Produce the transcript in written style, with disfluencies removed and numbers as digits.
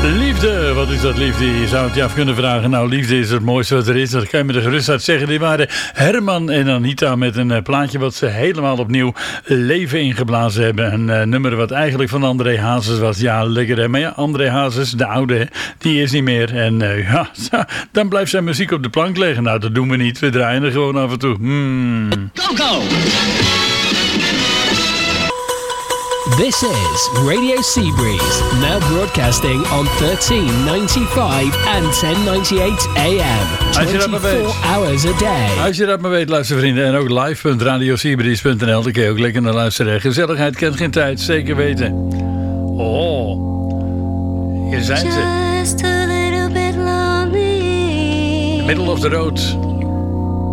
Liefde, wat is dat liefde? Je zou het je af kunnen vragen. Nou, liefde is het mooiste wat er is. Dat kan je met de gerustheid zeggen. Die waren Herman en Anita met een plaatje wat ze helemaal opnieuw leven ingeblazen hebben. Een nummer wat eigenlijk van André Hazes was. Ja, lekker hè. Maar ja, André Hazes, de oude, die is niet meer. En ja, dan blijft zijn muziek op de plank liggen. Nou, dat doen we niet. We draaien er gewoon af en toe. Go, go! This is Radio Seabreeze, now broadcasting on 1395 and 1098 AM, 24 hours a day. Als je dat maar weet, luistervrienden, en ook live.radioseabreeze.nl, dan kun je ook lekker naar luisteren. Gezelligheid kent geen tijd, zeker weten. Oh, hier zijn ze. Just a little bit lonely. Middle of the road.